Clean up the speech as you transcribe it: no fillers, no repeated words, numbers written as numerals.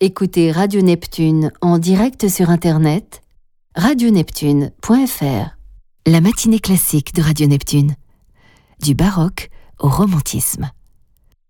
Écoutez Radio Neptune en direct sur Internet, radioneptune.fr. La matinée classique de Radio Neptune. Du baroque au romantisme.